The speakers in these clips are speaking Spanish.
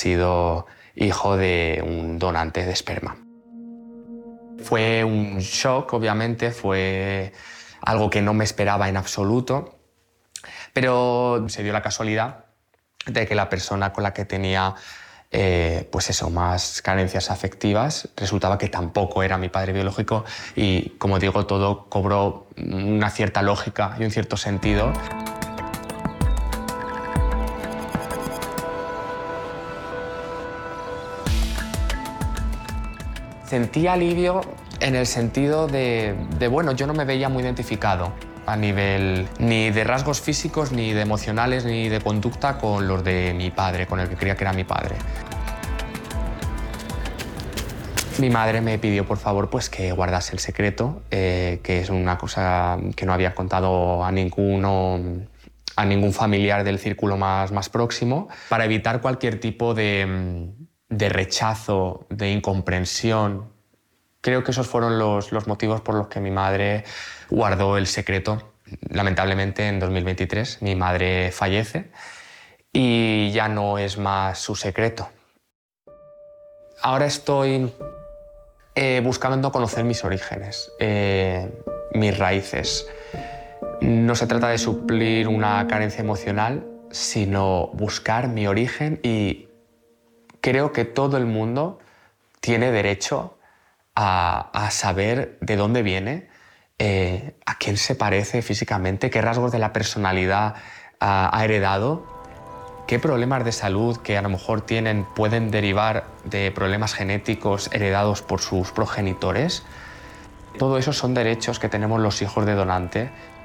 sido hijo de un donante de esperma. Fue un shock, obviamente, fue algo que no me esperaba en absoluto, pero se dio la casualidad de que la persona con la que tenía más carencias afectivas resultaba que tampoco era mi padre biológico y, como digo, todo cobró una cierta lógica y un cierto sentido. Sentí alivio en el sentido bueno, yo no me veía muy identificado a nivel ni de rasgos físicos, ni de emocionales, ni de conducta con los de mi padre, con el que creía que era mi padre. Mi madre me pidió, por favor, pues que guardase el secreto, que es una cosa que no había contado a ningún familiar del círculo más próximo, para evitar cualquier tipo de rechazo, de incomprensión. Creo que esos fueron los motivos por los que mi madre guardó el secreto. Lamentablemente, en 2023 mi madre fallece y ya no es más su secreto. Ahora estoy buscando conocer mis orígenes, mis raíces. No se trata de suplir una carencia emocional, sino buscar mi origen, y creo que todo el mundo tiene derecho a saber de dónde viene, a quién se parece físicamente, qué rasgos de la personalidad ha heredado, qué problemas de salud que a lo mejor tienen pueden derivar de problemas genéticos heredados por sus progenitores. Todo eso son derechos que tenemos los hijos de donante.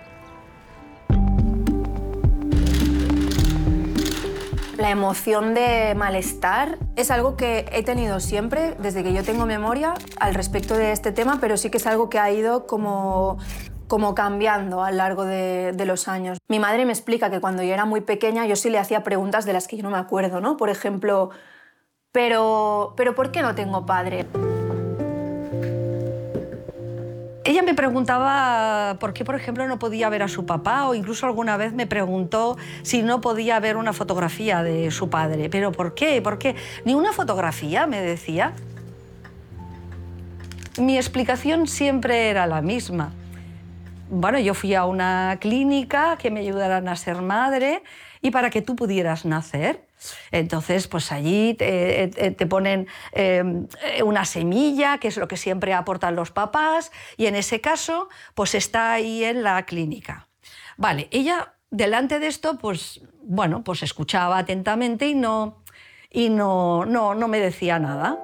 La emoción de malestar es algo que he tenido siempre, desde que yo tengo memoria, al respecto de este tema, pero sí que es algo que ha ido como cambiando a lo largo de los años. Mi madre me explica que cuando yo era muy pequeña yo sí le hacía preguntas de las que yo no me acuerdo, ¿no? Por ejemplo, ¿pero por qué no tengo padre? Ella me preguntaba por qué, por ejemplo, no podía ver a su papá, o incluso alguna vez me preguntó si no podía ver una fotografía de su padre. ¿Pero por qué? ¿Por qué? ¿Ni una fotografía?, me decía. Mi explicación siempre era la misma. Bueno, yo fui a una clínica que me ayudaran a ser madre y para que tú pudieras nacer. Entonces, pues allí te ponen una semilla, que es lo que siempre aportan los papás, y en ese caso, pues está ahí en la clínica. Vale, ella, delante de esto, pues, bueno, pues escuchaba atentamente y no me decía nada.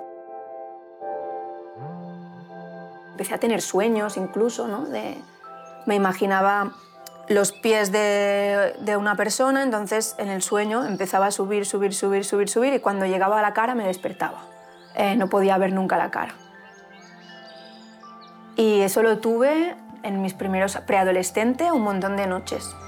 Empecé a tener sueños incluso, ¿no? Me imaginaba los pies de una persona, entonces en el sueño empezaba a subir, y cuando llegaba a la cara me despertaba. No podía ver nunca la cara. Y eso lo tuve en mis primeros preadolescentes un montón de noches.